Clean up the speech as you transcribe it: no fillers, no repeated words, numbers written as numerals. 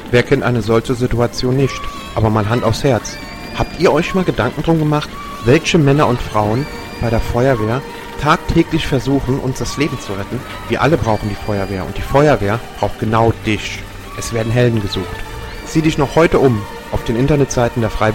Wer kennt eine solche Situation nicht? Aber mal Hand aufs Herz. Habt ihr euch mal Gedanken drum gemacht, welche Männer und Frauen bei der Feuerwehr tagtäglich versuchen, uns das Leben zu retten? Wir alle brauchen die Feuerwehr und die Feuerwehr braucht genau dich. Es werden Helden gesucht. Sieh dich noch heute um auf den Internetseiten der Freiwilligen